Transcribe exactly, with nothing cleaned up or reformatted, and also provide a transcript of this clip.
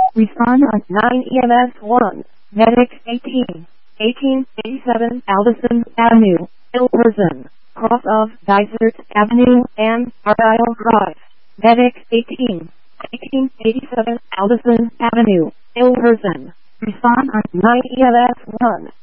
Respond on nine E M S one. Medic eighteen. eighteen eighty-seven Alderson Avenue, Ilverston, cross of Dysart Avenue and Argyle Drive. Medic eighteen. eighteen eighty-seven Alderson Avenue, Ilverston. Respond on nine E M S one.